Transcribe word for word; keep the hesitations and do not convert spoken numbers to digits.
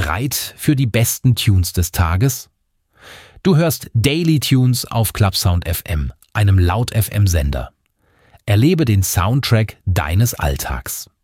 bereit für die besten Tunes des Tages? Du hörst Daily Tunes auf Clubsound F M, einem Laut F M Sender. Erlebe den Soundtrack deines Alltags.